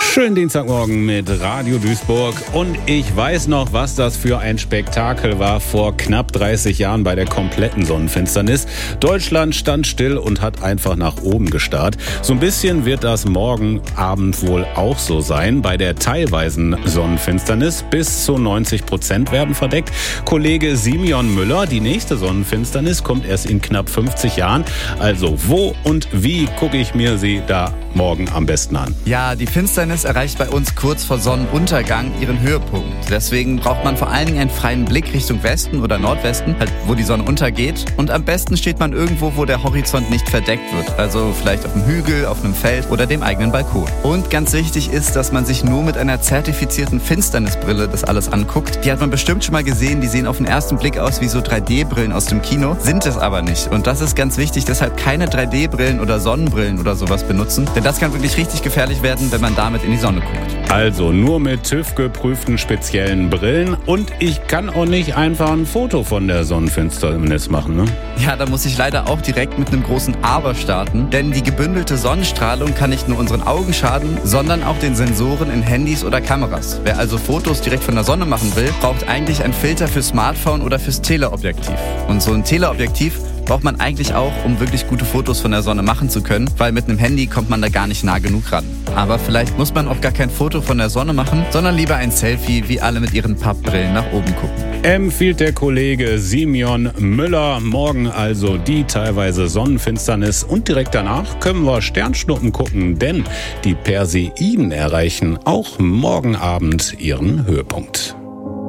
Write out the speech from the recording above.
Schönen Dienstagmorgen mit Radio Duisburg und ich weiß noch, was das für ein Spektakel war vor knapp 30 Jahren bei der kompletten Sonnenfinsternis. Deutschland stand still und hat einfach nach oben gestarrt. So ein bisschen wird das morgen Abend wohl auch so sein. Bei der teilweisen Sonnenfinsternis bis zu 90% werden verdeckt. Kollege Simeon Müller, die nächste Sonnenfinsternis kommt erst in knapp 50 Jahren. Also wo und wie gucke ich mir sie da morgen am besten an? Ja, die Finsternis erreicht bei uns kurz vor Sonnenuntergang ihren Höhepunkt. Deswegen braucht man vor allen Dingen einen freien Blick Richtung Westen oder Nordwesten, halt wo die Sonne untergeht. Und am besten steht man irgendwo, wo der Horizont nicht verdeckt wird. Also vielleicht auf einem Hügel, auf einem Feld oder dem eigenen Balkon. Und ganz wichtig ist, dass man sich nur mit einer zertifizierten Finsternisbrille das alles anguckt. Die hat man bestimmt schon mal gesehen. Die sehen auf den ersten Blick aus wie so 3D-Brillen aus dem Kino. Sind es aber nicht. Und das ist ganz wichtig. Deshalb keine 3D-Brillen oder Sonnenbrillen oder sowas benutzen. Denn das kann wirklich richtig gefährlich werden, wenn man damit in die Sonne guckt. Also nur mit TÜV-geprüften speziellen Brillen. Und ich kann auch nicht einfach ein Foto von der Sonnenfinsternis machen, ne? Ja, da muss ich leider auch direkt mit einem großen Aber starten. Denn die gebündelte Sonnenstrahlung kann nicht nur unseren Augen schaden, sondern auch den Sensoren in Handys oder Kameras. Wer also Fotos direkt von der Sonne machen will, braucht eigentlich einen Filter für Smartphone oder fürs Teleobjektiv. Und so ein Teleobjektiv braucht man eigentlich auch, um wirklich gute Fotos von der Sonne machen zu können, weil mit einem Handy kommt man da gar nicht nah genug ran. Aber vielleicht muss man auch gar kein Foto von der Sonne machen, sondern lieber ein Selfie, wie alle mit ihren Pappbrillen nach oben gucken. Empfiehlt der Kollege Simeon Müller. Morgen also die teilweise Sonnenfinsternis und direkt danach können wir Sternschnuppen gucken, denn die Perseiden erreichen auch morgen Abend ihren Höhepunkt.